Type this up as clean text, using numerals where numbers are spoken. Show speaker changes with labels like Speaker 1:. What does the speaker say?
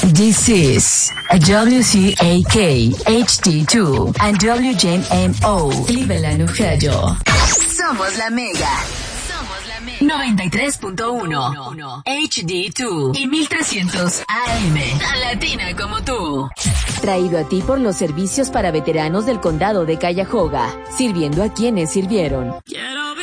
Speaker 1: This is WCAK HD2 and WJMO Cleveland, Ohio. Somos la Mega. 93.1 HD2 y 1300 AM. Tan latina como tú.
Speaker 2: Traído a ti por los servicios para veteranos del condado de Cuyahoga, sirviendo a quienes sirvieron.
Speaker 3: Yeah.